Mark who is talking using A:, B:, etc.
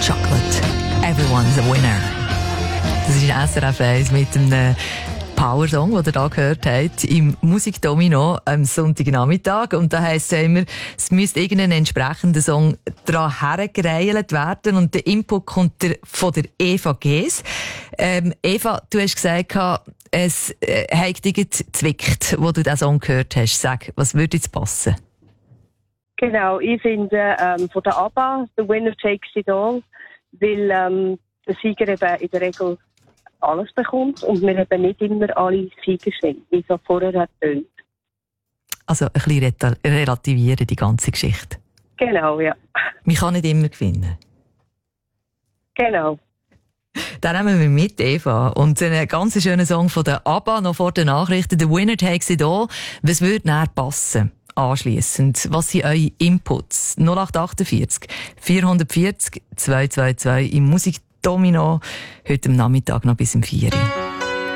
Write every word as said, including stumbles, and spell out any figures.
A: Chocolate. Everyone's a winner. Das ist S R F eins mit einem Power-Song, den ihr hier gehört habt, im Musikdomino am Sonntagnachmittag. Und da heisst es immer, es müsste irgendein entsprechender Song daran hergereilt werden. Und der Input kommt der, von der Eva Gees. Ähm, Eva, du hast gesagt, es äh, hat dich gezwickt, wo du diesen Song gehört hast. Sag, was würde jetzt passen?
B: Genau, ich finde ähm, von der ABBA «The Winner Takes It All», weil ähm, der Sieger eben in der Regel alles bekommt und wir eben nicht immer alle Sieger sind, wie es vorher hat tönt.
A: Also ein bisschen relativieren, die ganze Geschichte.
B: Genau, ja.
A: Man kann nicht immer gewinnen.
B: Genau.
A: Dann nehmen wir mit, Eva. Und einen ganz schönen Song von der ABBA, noch vor den Nachrichten, «The Winner Takes It All». Was würde näher passen? Anschliessend, was sind eure Inputs? null acht acht vier vier vier null zwei zwei zwei im Musikdomino. Heute am Nachmittag noch bis um vier Uhr.